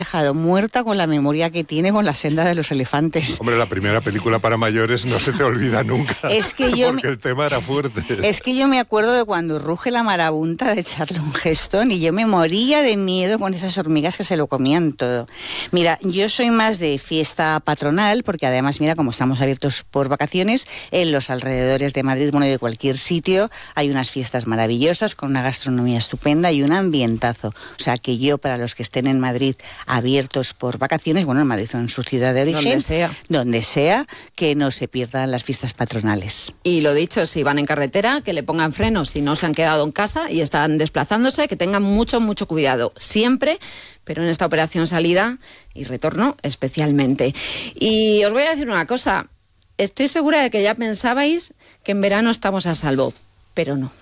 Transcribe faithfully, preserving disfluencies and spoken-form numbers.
dejado muerta con la memoria que tiene con La senda de los elefantes. Hombre, la primera película para mayores no se te olvida nunca. Es que yo porque me, el tema era fuerte. Es que yo me acuerdo de cuando ruge la marabunta de Charlton Heston y yo me moría de miedo con esas hormigas que se lo comían todo. Mira, yo soy más de fiesta patronal, porque además, mira, como estamos abiertos por vacaciones, en los alrededores de Madrid, bueno, de cualquier sitio, hay unas fiestas maravillosas con una gastronomía estupenda y un ambientazo. O sea, que yo, para los que estén en Madrid abiertos por vacaciones, bueno, en Madrid o en su ciudad de origen, donde sea, donde sea, que no se pierdan las fiestas patronales. Y lo dicho, si van en carretera, que le pongan frenos, si no se han quedado en casa y están desplazándose, que tengan mucho, mucho cuidado, siempre, pero en esta operación salida y retorno especialmente. Y os voy a decir una cosa, estoy segura de que ya pensabais que en verano estamos a salvo, pero no.